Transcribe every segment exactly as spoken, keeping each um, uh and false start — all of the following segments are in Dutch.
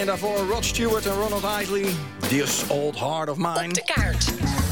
En daarvoor Rod Stewart en Ronald Isley. This Old Heart of Mine. Op de kaart.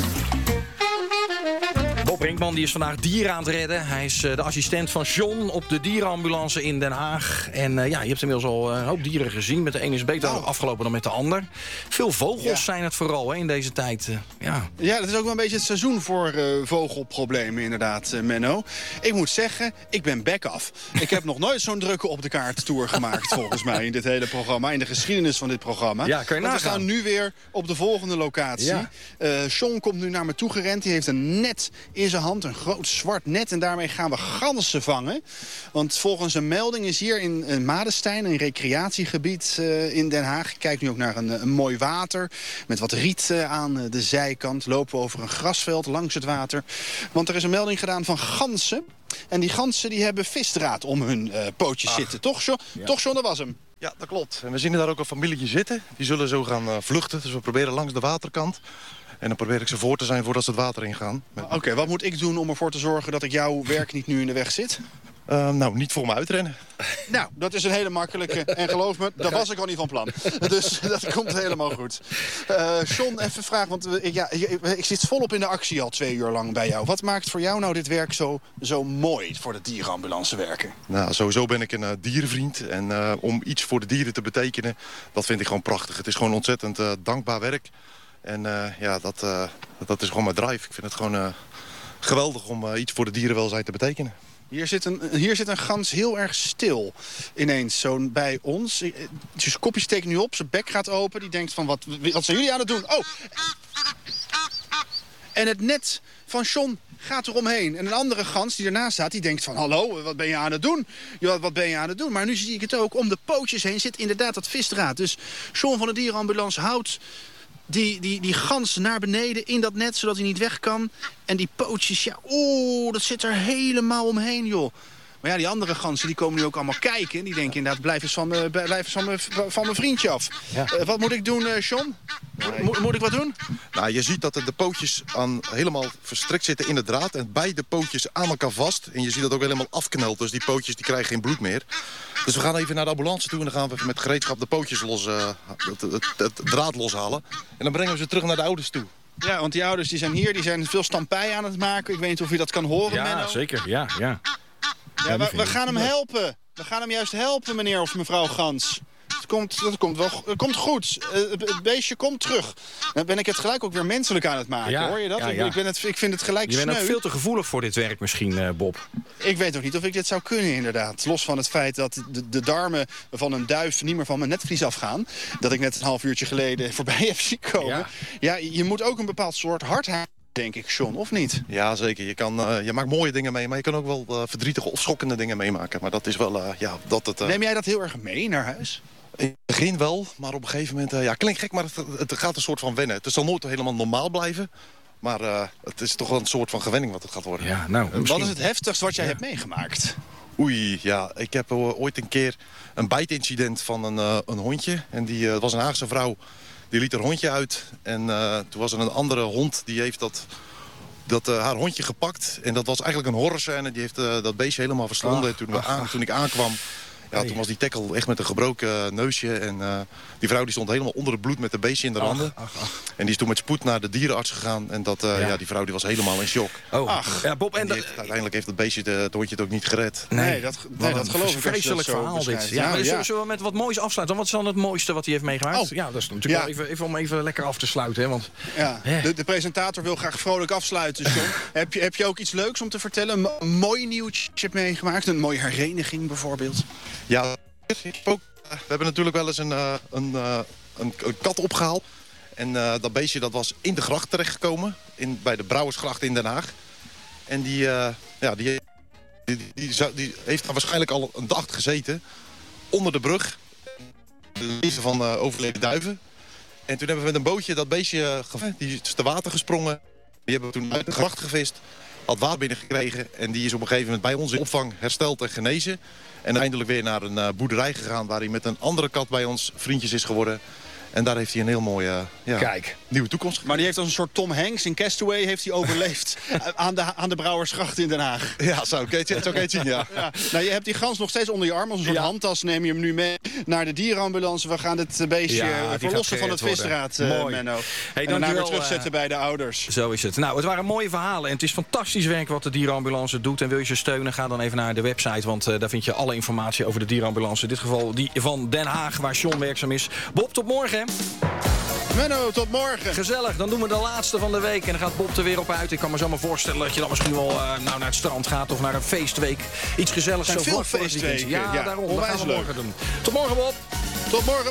Bob Brinkman die is vandaag dieren aan het redden. Hij is uh, de assistent van John op de dierenambulance in Den Haag. En uh, ja, je hebt inmiddels al een hoop dieren gezien. Met de een is beter nou. afgelopen dan met de ander. Veel vogels ja. zijn het vooral hè, in deze tijd. Uh, ja. ja, dat is ook wel een beetje het seizoen voor uh, vogelproblemen inderdaad, uh, Menno. Ik moet zeggen, ik ben back af. Ik heb nog nooit zo'n drukke op de kaart tour gemaakt volgens mij in dit hele programma. In de geschiedenis van dit programma. Ja, kan je Want nagaan. we gaan nu weer op de volgende locatie. Ja. Uh, John komt nu naar me toe gerend. Die heeft een net in zijn hand, een groot zwart net. En daarmee gaan we ganzen vangen. Want volgens een melding is hier in uh, Madestein, een recreatiegebied uh, in Den Haag. Ik kijk nu ook naar een, een mooi water met wat riet uh, aan de zijkant. Lopen we over een grasveld langs het water. Want er is een melding gedaan van ganzen. En die ganzen die hebben visdraad om hun uh, pootjes Ach. zitten. Toch, John? Ja. Toch, John, dat was hem. Ja, dat klopt. En we zien daar ook een familietje zitten. Die zullen zo gaan uh, vluchten. Dus we proberen langs de waterkant. En dan probeer ik ze voor te zijn voordat ze het water ingaan. Met... Oké, okay, wat moet ik doen om ervoor te zorgen dat ik jouw werk niet nu in de weg zit? Uh, nou, niet voor me uitrennen. Nou, dat is een hele makkelijke. En geloof me, daar was ik al niet van plan. Dus dat komt helemaal goed. Uh, John, even vragen, want uh, ja, ik zit volop in de actie al twee uur lang bij jou. Wat maakt voor jou nou dit werk zo, zo mooi voor de dierenambulance werken? Nou, sowieso ben ik een uh, dierenvriend. En uh, om iets voor de dieren te betekenen, dat vind ik gewoon prachtig. Het is gewoon ontzettend uh, dankbaar werk. En uh, ja, dat, uh, dat is gewoon mijn drive. Ik vind het gewoon uh, geweldig om uh, iets voor de dierenwelzijn te betekenen. Hier zit, een, hier zit een gans heel erg stil ineens zo bij ons. Zijn kopje steekt nu op, zijn bek gaat open. Die denkt van, wat, wat zijn jullie aan het doen? Oh! En het net van John gaat eromheen. En een andere gans die ernaast staat, die denkt van... hallo, wat ben je aan het doen? Ja, wat ben je aan het doen? Maar nu zie ik het ook. Om de pootjes heen zit inderdaad dat visdraad. Dus John van de dierenambulance houdt... Die, die, die gans naar beneden in dat net, zodat hij niet weg kan. En die pootjes, ja, oeh, dat zit er helemaal omheen, joh. Maar ja, die andere ganzen die komen nu ook allemaal kijken. Die denken inderdaad, blijf eens van, me, blijf eens van, me, van mijn vriendje af. Ja. Uh, wat moet ik doen, uh, John? Nee. Mo moet ik wat doen? Nou, je ziet dat de pootjes aan, helemaal verstrikt zitten in de draad. En beide pootjes aan elkaar vast. En je ziet dat ook helemaal afknelt. Dus die pootjes die krijgen geen bloed meer. Dus we gaan even naar de ambulance toe. En dan gaan we met gereedschap de pootjes los, uh, het, het, het, het draad loshalen. En dan brengen we ze terug naar de ouders toe. Ja, want die ouders die zijn hier. Die zijn veel stampij aan het maken. Ik weet niet of je dat kan horen, Ja, Menno. zeker. Ja, ja. Ja, we, we gaan hem helpen. We gaan hem juist helpen, meneer of mevrouw Gans. Het komt, dat komt wel het komt goed. Uh, het beestje komt terug. Dan ben ik het gelijk ook weer menselijk aan het maken, ja, hoor je dat? Ja, ja. Ik, ben het, ik vind het gelijk Je sneu. bent ook veel te gevoelig voor dit werk misschien, uh, Bob. Ik weet ook niet of ik dit zou kunnen, inderdaad. Los van het feit dat de, de darmen van een duif niet meer van mijn netvlies afgaan. Dat ik net een half uurtje geleden voorbij heb zien komen. Ja, ja je moet ook een bepaald soort hart hebben. Denk ik, John, of niet? Ja, zeker. Je, kan, uh, je maakt mooie dingen mee, maar je kan ook wel uh, verdrietige of schokkende dingen meemaken. Maar dat is wel, uh, ja, dat het... Uh... Neem jij dat heel erg mee naar huis? In het begin wel, maar op een gegeven moment... Uh, ja, klinkt gek, maar het, het gaat een soort van wennen. Het zal nooit helemaal normaal blijven. Maar uh, het is toch wel een soort van gewenning wat het gaat worden. Ja, nou, misschien... Wat is het heftigst wat jij ja. hebt meegemaakt? Oei, ja. Ik heb uh, ooit een keer een bijtincident van een, uh, een hondje. En die uh, was een Haagse vrouw. Die liet haar hondje uit. En uh, toen was er een andere hond die heeft dat... dat uh, haar hondje gepakt. En dat was eigenlijk een horrorscène. Die heeft uh, dat beestje helemaal verslonden. Ach, toen, we aan, toen ik aankwam, ja, hey. toen was die tackle echt met een gebroken uh, neusje. En uh, die vrouw die stond helemaal onder het bloed met een beestje in de handen. Ach, ach, ach. En die is toen met spoed naar de dierenarts gegaan. En dat, uh, ja. Ja, die vrouw die was helemaal in shock. Oh. Ach. Ja, Bob, en en heeft, uiteindelijk heeft het beestje de, het hondje het ook niet gered. Nee, nee dat, nee, dat geloof ik. Een vreselijk verhaal dit. Ja, ja, maar ja. Zullen we met wat moois afsluiten? Wat is dan het mooiste wat hij heeft meegemaakt? Oh. Ja, dat is natuurlijk ja. wel even, even om even lekker af te sluiten. Hè, want, ja. de, de presentator wil graag vrolijk afsluiten, John. heb, je, heb je ook iets leuks om te vertellen? Een mooi nieuwtje hebt meegemaakt? Een mooie hereniging bijvoorbeeld? Ja, ook, we hebben natuurlijk wel eens een, uh, een, uh, een, een kat opgehaald. En uh, dat beestje dat was in de gracht terechtgekomen. In, bij de Brouwersgracht in Den Haag. En die, uh, ja, die, die, die, die, die heeft daar waarschijnlijk al een dag gezeten. Onder de brug. De leven van uh, overleden duiven. En toen hebben we met een bootje dat beestje uh, die is te water gesprongen. Die hebben we toen uit de gracht gevist. Had water binnengekregen. En die is op een gegeven moment bij ons in opvang hersteld en genezen. En eindelijk weer naar een uh, boerderij gegaan waar hij met een andere kat bij ons vriendjes is geworden. En daar heeft hij een heel mooie ja, Kijk. nieuwe toekomst. Maar die heeft als een soort Tom Hanks in Castaway heeft hij overleefd aan de, aan de Brouwersgracht in Den Haag. Ja, zo kan je het zo kan je het zien, ja. Ja. Nou, je hebt die gans nog steeds onder je arm. Als een soort Ja. handtas neem je hem nu mee naar de dierenambulance. We gaan dit beestje Ja, eh, die verlossen gaat van het gered worden. visraad, eh, Mooi. Menno. Hey, en daarna weer dankjewel, terugzetten bij de ouders. Zo is het. Nou, het waren mooie verhalen. En het is fantastisch werk wat de dierenambulance doet. En wil je ze steunen, ga dan even naar de website. Want uh, daar vind je alle informatie over de dierenambulance. In dit geval die van Den Haag, waar John werkzaam is. Bob, tot morgen. Menno, tot morgen. Gezellig, dan doen we de laatste van de week. En dan gaat Bob er weer op uit. Ik kan me zomaar voorstellen dat je dan misschien wel uh, nou, naar het strand gaat. Of naar een feestweek. Iets gezelligs. Er zijn zo veel vlak voor het weekend. feestweken. Ja, Ja, daarom. Dat gaan onwijs we leuk. morgen doen. Tot morgen, Bob. Tot morgen.